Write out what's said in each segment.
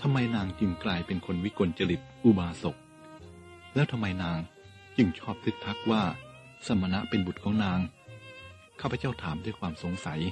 ทำไมนางจึงกลายเป็นคนวิกลจริตอุบาสกแล้วทำไมนางจึงชอบทึกทักว่าสมณะเป็นบุตรของนางข้าพเจ้าถามด้วยความสงสัย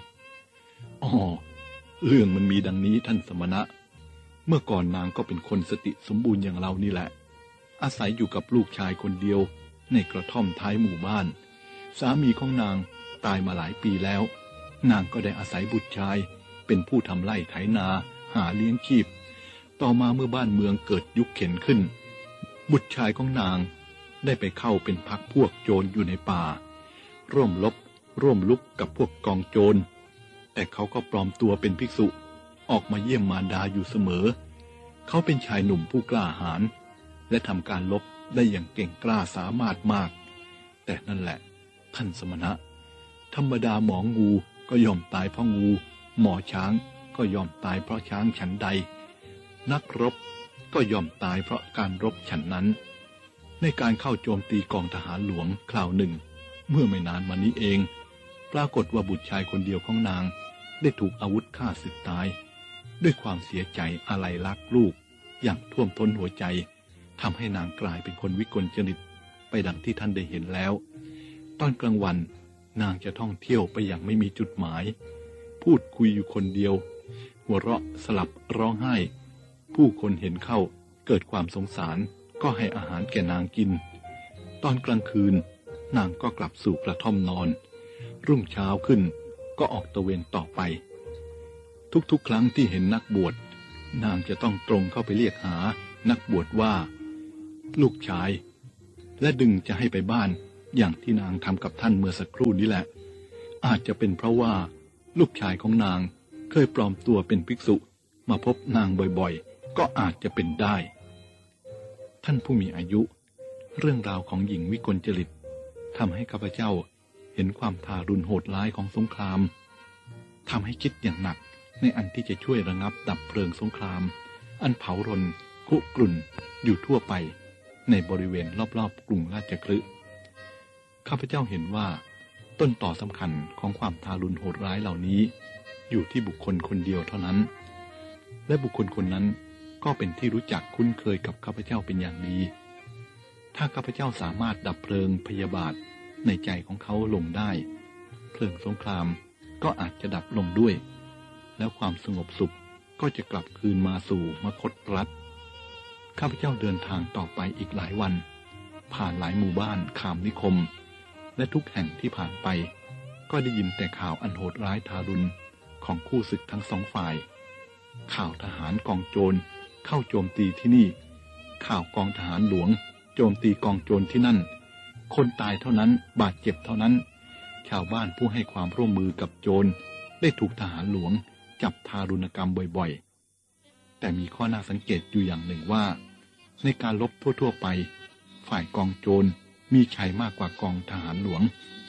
เรื่องมันมีดังนี้ท่านสมณะเมื่อก่อนนางก็เป็นคนสติสมบูรณ์อย่างเรานี่แหละอาศัยอยู่กับลูกชายคนเดียวในกระท่อมท้ายหมู่บ้านสามีของนางตายมาหลายปีแล้วนางก็ได้อาศัยบุตรชายเป็นผู้ทำไร่ไถนาหาเลี้ยงชีพต่อมาเมื่อบ้านเมืองเกิดยุคเข็นขึ้นบุตรชายของนางได้ไปเข้าเป็นพรรคพวกโจรอยู่ในป่าร่วมลุกกับพวกกองโจรแต่เขาก็ปลอมตัวเป็นภิกษุออกมาเยี่ยมมารดาอยู่เสมอเขาเป็นชายหนุ่มผู้กล้าหาญและทำการลบได้อย่างเก่งกล้าสามารถมากแต่นั่นแหละท่านสมณะธรรมดาหมองูก็ย่อมตายเพราะงูหมอช้างก็ย่อมตายเพราะช้างฉันใดนักรบก็ย่อมตายเพราะการรบฉันนั้นในการเข้าโจมตีกองทหารหลวงคราวหนึ่งเมื่อไม่นานมานี้เองปรากฏว่าบุตรชายคนเดียวของนางได้ถูกอาวุธฆ่าสึกตายด้วยความเสียใจอาลัยรักลูกอย่างท่วมท้นหัวใจทำให้นางกลายเป็นคนวิกลจริตไปดังที่ท่านได้เห็นแล้วตอนกลางวันนางจะท่องเที่ยวไปอย่างไม่มีจุดหมายพูดคุยอยู่คนเดียวหัวเราะสลับร้องไห้ผู้คนเห็นเข้าเกิดความสงสารก็ให้อาหารแก่นางกินตอนกลางคืนนางก็กลับสู่กระท่อมนอนรุ่งเช้าขึ้นก็ออกตระเวนต่อไปทุกๆครั้งที่เห็นนักบวชนางจะต้องตรงเข้าไปเรียกหานักบวชว่าลูกชายและดึงจะให้ไปบ้านอย่างที่นางทำกับท่านเมื่อสักครู่นี้แหละอาจจะเป็นเพราะว่าลูกชายของนางเคยปลอมตัวเป็นภิกษุมาพบนางบ่อยๆก็อาจจะเป็นได้ท่านผู้มีอายุเรื่องราวของหญิงวิกลจริตทำให้ข้าพเจ้าเห็นความทารุณโหดร้ายของสงครามทำให้คิดอย่างหนักในอันที่จะช่วยระงับดับเพลิงสงครามอันเผารนคุกรุ่นอยู่ทั่วไปในบริเวณรอบๆกรุงราชคฤห์ข้าพเจ้าเห็นว่าต้นต่อสำคัญของความทารุณโหดร้ายเหล่านี้อยู่ที่บุคคลคนเดียวเท่านั้นและบุคคลคนนั้นก็เป็นที่รู้จักคุ้นเคยกับข้าพเจ้าเป็นอย่างดีถ้าข้าพเจ้าสามารถดับเพลิงพยาบาทในใจของเขาลงได้เพลิงสงครามก็อาจจะดับลงด้วยแล้วความสงบสุขก็จะกลับคืนมาสู่มคธรัฐข้าพเจ้าเดินทางต่อไปอีกหลายวันผ่านหลายหมู่บ้านคามนิคมและทุกแห่งที่ผ่านไปก็ได้ยินแต่ข่าวอันโหดร้ายทารุณของคู่ศึกทั้งสองฝ่ายข่าวทหารกองโจรเข้าโจมตีที่นี่ข่าวกองทหารหลวงโจมตีกองโจรที่นั่นคนตายเท่านั้นบาดเจ็บเท่านั้นชาวบ้านผู้ให้ความร่วมมือกับโจรได้ถูกทหารหลวงจับทารุณกรรมบ่อยๆแต่มีข้อน่าสังเกตอยู่อย่างหนึ่งว่าในการรบทั่วๆไปฝ่ายกองโจรมีชัยมากกว่ากองทหารหลวง